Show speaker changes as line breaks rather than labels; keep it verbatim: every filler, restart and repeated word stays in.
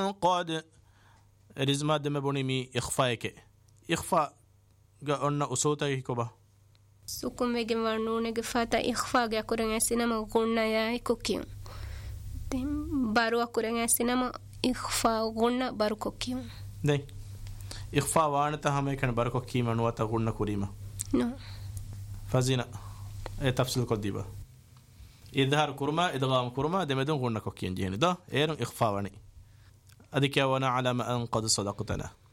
قد رزما دم بوني مي إخفاءك إخفاء قلنا أصوتك كوبا
سكون بيجي ورنونه جفاتا إخفاء جا كورن سينما غنى يا كوكيو بارو كورن سينما إخفاء غنى بارو كوكيو
ده إخفاء وانتا هم كان بارو كوكي منو تا غنى كوريما
نو
فزينا اي تفصيل كديبا إظهار كرما إدغام كرما دمدون غنى كوكين جهني ده إيرن إخفاء واني أديك وانا على ما أن قد صدقتنا